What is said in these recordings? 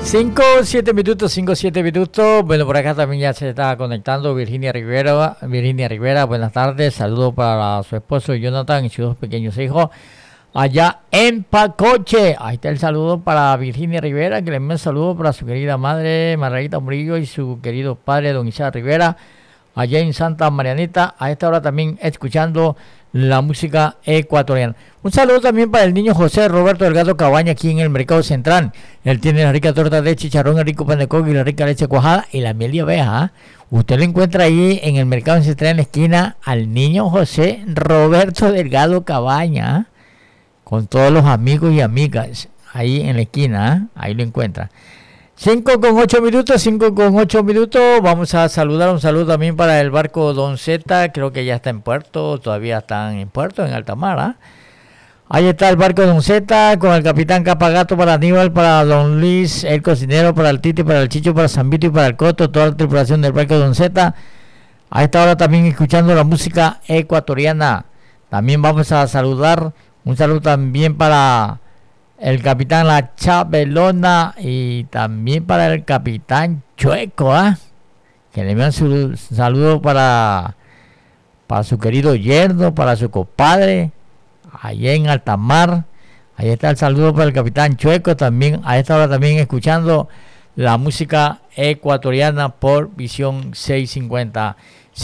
5, 7 minutos. Bueno, por acá también ya se está conectando Virginia Rivera. Virginia Rivera, buenas tardes. Saludos para su esposo Jonathan y sus dos pequeños hijos allá en Pacoche. Ahí está el saludo para Virginia Rivera, que le envía un saludo para su querida madre Margarita Murillo y su querido padre Don Isaac Rivera, allá en Santa Marianita. A esta hora también escuchando la música ecuatoriana. Un saludo también para el niño José Roberto Delgado Cabaña, aquí en el Mercado Central. Él tiene la rica torta de chicharrón, el rico pan de coco y la rica leche cuajada y la miel de abeja. Usted lo encuentra ahí en el Mercado Central, en la esquina, al niño José Roberto Delgado Cabaña, con todos los amigos y amigas ahí en la esquina. Ahí lo encuentra. 5:08. Vamos a saludar, un saludo también para el barco Don Z. Creo que ya está en puerto, todavía están en puerto, en alta mar. Ahí está el barco Don Z con el capitán Capagato, para Aníbal, para Don Luis, el cocinero, para el Titi, para el Chicho, para Zambito y para el Coto, toda la tripulación del barco Don Z. A esta hora también escuchando la música ecuatoriana. También vamos a saludar, un saludo también para el capitán La Chabelona y también para el capitán Chueco, que le envían su saludo para su querido yerno, para su compadre allá en Altamar. Ahí está el saludo para el capitán Chueco. También a esta hora también escuchando la música ecuatoriana por Visión 650.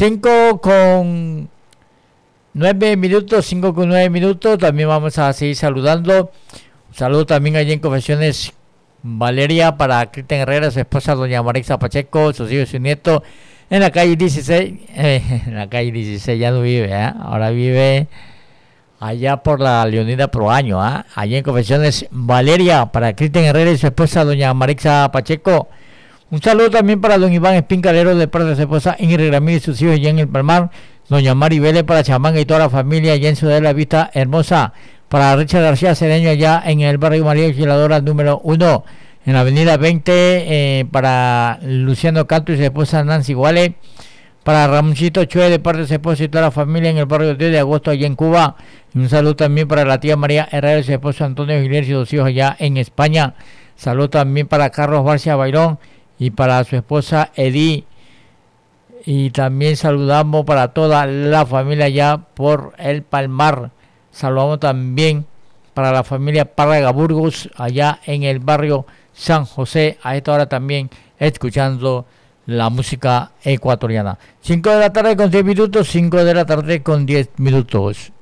5:09. También vamos a seguir saludando. Un saludo también allí en Confesiones Valeria para Cristian Herrera, su esposa doña Marixa Pacheco, sus hijos y su nieto en la calle 16. En la calle 16 ya no vive, ahora vive allá por la Leonida Proaño. Allí en Confesiones Valeria para Cristian Herrera y su esposa doña Marixa Pacheco. Un saludo también para don Iván Espín Calero de parte de su esposa Ingrid Ramírez y sus hijos allá en el Palmar. Doña Mari Vélez para Chamanga y toda la familia allá en Ciudad de la Vista Hermosa. Para Richard García Cedeño allá en el barrio María Auxiliadora número 1, en la avenida 20, para Luciano Canto y su esposa Nancy Guale. Para Ramoncito Chue de parte de su esposa y toda la familia en el barrio 10 de agosto allá en Cuba. Y un saludo también para la tía María Herrera y su esposo Antonio Giler y sus hijos allá en España. Saludo también para Carlos Barcia Bayrón y para su esposa Edith. Y también saludamos para toda la familia allá por el Palmar. Saludamos también para la familia Párraga Burgos allá en el barrio San José. A esta hora también escuchando la música ecuatoriana. 5 de la tarde con 10 minutos.